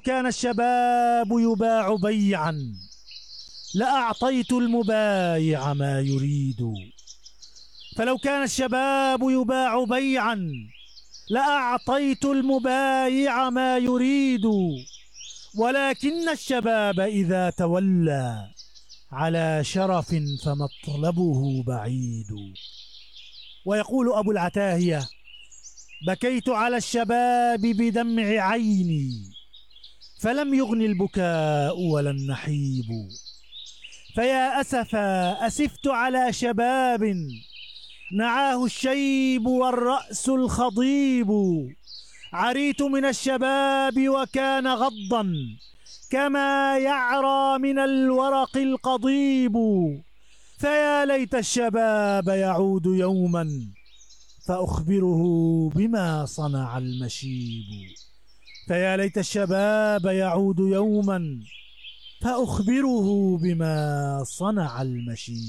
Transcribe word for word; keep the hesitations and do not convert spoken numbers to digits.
كان الشباب يباع بيعا لأعطيت المبايع ما يريد. فلو كان الشباب يباع بيعا لأعطيت المبايع ما يريد، ولكن الشباب إذا تولى على شرف فمطلبه بعيد. ويقول أبو العتاهية: بكيت على الشباب بدمع عيني فلم يغن البكاء ولا النحيب. فيا أسفا أسفت على شباب نعاه الشيب والرأس الخضيب. عريت من الشباب وكان غضا كما يعرى من الورق القضيب. فيا ليت الشباب يعود يوما فأخبره بما صنع المشيب. فيا ليت الشباب يعود يوما فأخبره بما صنع المشيب.